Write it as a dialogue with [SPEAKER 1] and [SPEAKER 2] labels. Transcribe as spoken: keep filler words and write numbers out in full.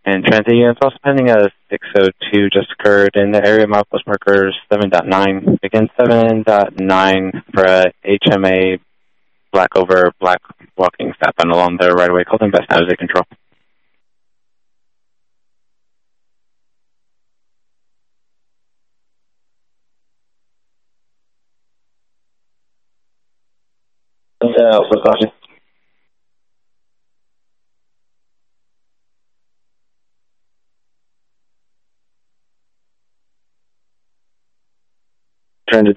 [SPEAKER 1] And transit units also pending a six oh two just occurred in the area milepost markers seven point nine. Again, seven point nine for a H M A black over black walking stop and along the right away. Call them best now as they control. Uh, for caution. Transit